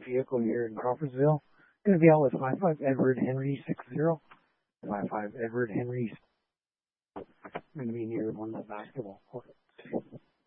vehicle here in Crawfordsville. Going to be out with 55 Edward Henry 60. 55 Edward Henry. I'm going to be near one of the basketball courts.